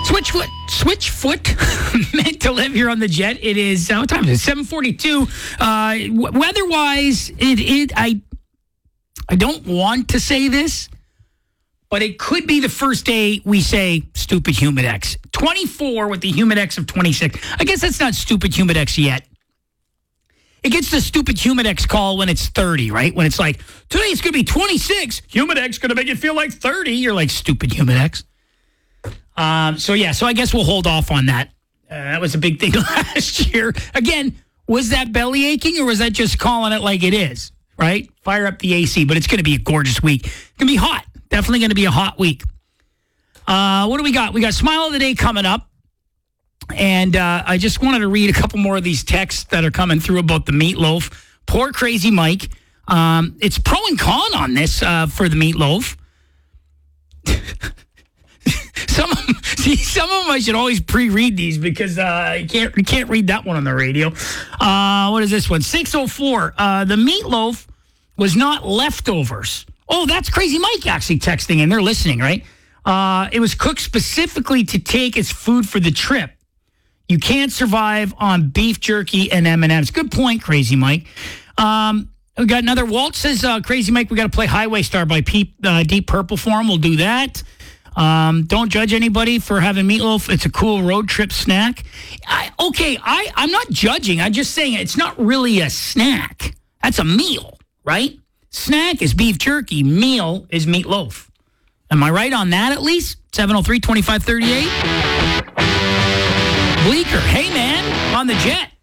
Switchfoot meant to live here on the Jet. It is, what time is it? 7:42. Weather-wise, I don't want to say this, but it could be the first day we say stupid Humidex. 24 with the Humidex of 26. I guess that's not stupid Humidex yet. It gets the stupid Humidex call when it's 30, right? When it's like, today it's going to be 26. Humidex going to make it feel like 30. You're like, stupid Humidex. So I guess we'll hold off on that. That was a big thing last year. Again, was that belly aching or was that just calling it like it is, right? Fire up the AC, but it's going to be a gorgeous week. It's going to be hot. Definitely going to be a hot week. What do we got? We got Smile of the Day coming up. And I just wanted to read a couple more of these texts that are coming through about the meatloaf. Poor Crazy Mike. It's pro and con on this for the meatloaf. Some of them I should always pre-read these because you can't read that one on the radio. What is this one? 604. The meatloaf was not leftovers. Oh, that's Crazy Mike actually texting, and they're listening, right? It was cooked specifically to take as food for the trip. You can't survive on beef jerky and M&Ms. Good point, Crazy Mike. We got another. Walt says, Crazy Mike, we got to play Highway Star by Deep Purple for him. We'll do that. Don't judge anybody for having meatloaf. It's a cool road trip snack. I'm not judging. I'm just saying it's not really a snack. That's a meal, right? Snack is beef jerky. Meal is meatloaf. Am I right on that at least? 703-2538. Bleecker, hey man, on the Jet.